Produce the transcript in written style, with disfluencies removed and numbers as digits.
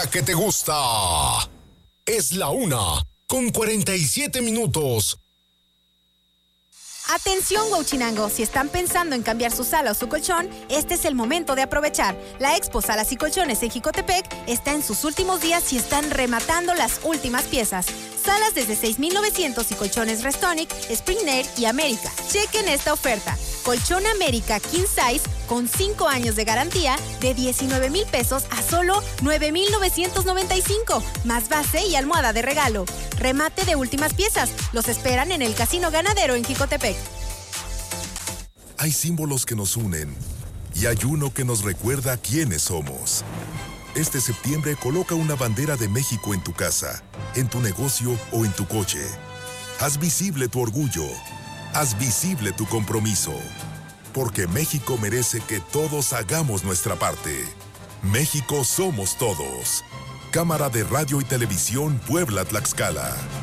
Que te gusta. Es la 1:47. Atención, Huachinango, si están pensando en cambiar su sala o su colchón, este es el momento de aprovechar. La Expo Salas y Colchones en Jicotepec está en sus últimos días y están rematando las últimas piezas. Salas desde 6,900 y colchones Restonic, Spring-Air y América. Chequen esta oferta. Colchón América King Size con 5 años de garantía de 19,000 pesos a solo 9,995, más base y almohada de regalo. Remate de últimas piezas. Los esperan en el Casino Ganadero en Jicotepec. Hay símbolos que nos unen y hay uno que nos recuerda quiénes somos. Este septiembre coloca una bandera de México en tu casa, en tu negocio o en tu coche. Haz visible tu orgullo. Haz visible tu compromiso. Porque México merece que todos hagamos nuestra parte. México somos todos. Cámara de Radio y Televisión Puebla-Tlaxcala.